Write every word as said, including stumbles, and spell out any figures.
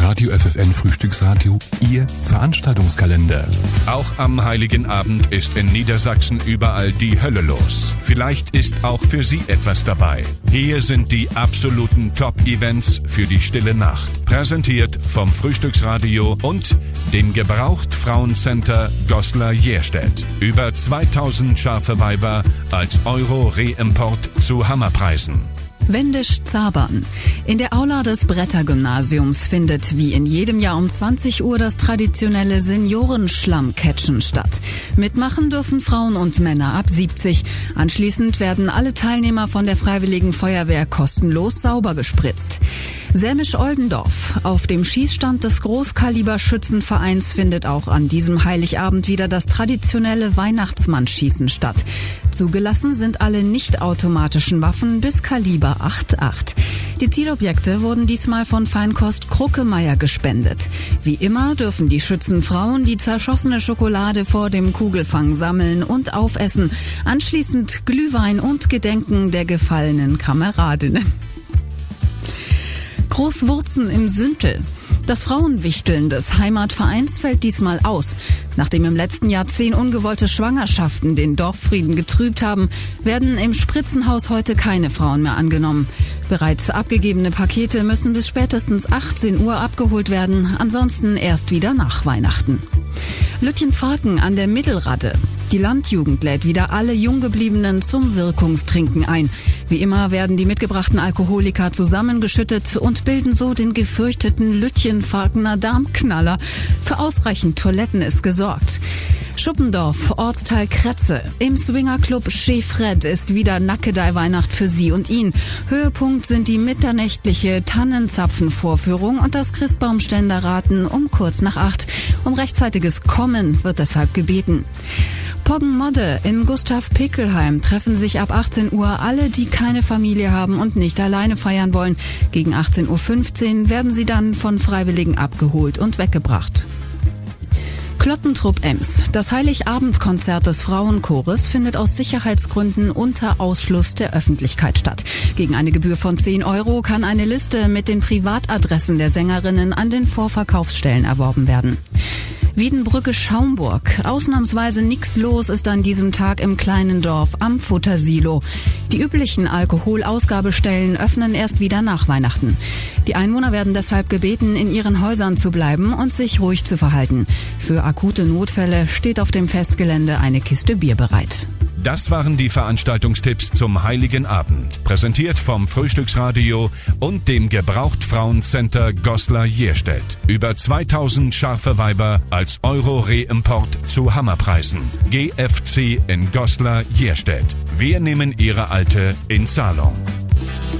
Radio F F N Frühstücksradio, Ihr Veranstaltungskalender. Auch am Heiligen Abend ist in Niedersachsen überall die Hölle los. Vielleicht ist auch für Sie etwas dabei. Hier sind die absoluten Top-Events für die stille Nacht. Präsentiert vom Frühstücksradio und dem Gebraucht-Frauencenter Goslar-Jerstedt. Über zweitausend scharfe Weiber als Euro-Reimport zu Hammerpreisen. Wendisch-Zabern. In der Aula des Bretter-Gymnasiums findet wie in jedem Jahr um zwanzig Uhr das traditionelle Seniorenschlammcatchen statt. Mitmachen dürfen Frauen und Männer ab siebzig. Anschließend werden alle Teilnehmer von der Freiwilligen Feuerwehr kostenlos sauber gespritzt. Sämisch-Oldendorf. Auf dem Schießstand des Großkaliber-Schützenvereins findet auch an diesem Heiligabend wieder das traditionelle Weihnachtsmannschießen statt. Zugelassen sind alle nicht-automatischen Waffen bis Kaliber acht Komma acht. Die Zielobjekte wurden diesmal von Feinkost Kruckemeyer gespendet. Wie immer dürfen die Schützenfrauen die zerschossene Schokolade vor dem Kugelfang sammeln und aufessen. Anschließend Glühwein und Gedenken der gefallenen Kameradinnen. Großwurzen im Süntel. Das Frauenwichteln des Heimatvereins fällt diesmal aus. Nachdem im letzten Jahr zehn ungewollte Schwangerschaften den Dorffrieden getrübt haben, werden im Spritzenhaus heute keine Frauen mehr angenommen. Bereits abgegebene Pakete müssen bis spätestens achtzehn Uhr abgeholt werden, ansonsten erst wieder nach Weihnachten. Lütjenfalken an der Mittelradde. Die Landjugend lädt wieder alle Junggebliebenen zum Wirkungstrinken ein. Wie immer werden die mitgebrachten Alkoholiker zusammengeschüttet und bilden so den gefürchteten Lütjenfalkener Darmknaller. Für ausreichend Toiletten ist gesorgt. Schuppendorf, Ortsteil Kretze. Im Swingerclub Chez Fred ist wieder Nackedei-Weihnacht für sie und ihn. Höhepunkt sind die mitternächtliche Tannenzapfenvorführung und das Christbaumständerraten um kurz nach acht. Um rechtzeitiges Kommen wird deshalb gebeten. Poggenmodde in Gustav-Pekelheim treffen sich ab achtzehn Uhr alle, die keine Familie haben und nicht alleine feiern wollen. Gegen achtzehn Uhr fünfzehn werden sie dann von Freiwilligen abgeholt und weggebracht. Klottentrupp Ems. Das Heiligabendkonzert des Frauenchores findet aus Sicherheitsgründen unter Ausschluss der Öffentlichkeit statt. Gegen eine Gebühr von zehn Euro kann eine Liste mit den Privatadressen der Sängerinnen an den Vorverkaufsstellen erworben werden. Wiedenbrücke-Schaumburg. Ausnahmsweise nix los ist an diesem Tag im kleinen Dorf am Futtersilo. Die üblichen Alkoholausgabestellen öffnen erst wieder nach Weihnachten. Die Einwohner werden deshalb gebeten, in ihren Häusern zu bleiben und sich ruhig zu verhalten. Für akute Notfälle steht auf dem Festgelände eine Kiste Bier bereit. Das waren die Veranstaltungstipps zum Heiligen Abend. Präsentiert vom Frühstücksradio und dem Gebraucht-Frauencenter Goslar-Jerstedt. Über zweitausend scharfe Weiber als Euro-Reimport zu Hammerpreisen. G F C in Goslar-Jerstedt. Wir nehmen Ihre Alte in Zahlung.